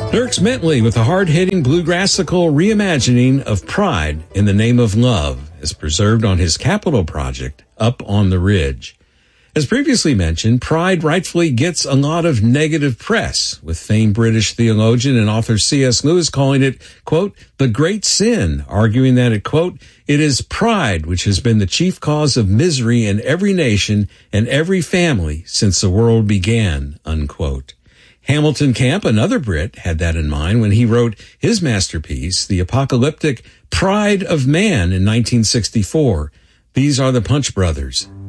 Dierks Bentley with a hard-hitting bluegrassical reimagining of Pride in the Name of Love is preserved on his Capitol project, Up on the Ridge. As previously mentioned, Pride rightfully gets a lot of negative press, with famed British theologian and author C.S. Lewis calling it, quote, the great sin, arguing that it, quote, it is pride which has been the chief cause of misery in every nation and every family since the world began, unquote. Hamilton Camp, another Brit, had that in mind when he wrote his masterpiece, the apocalyptic Pride of Man in 1964. These are the Punch Brothers.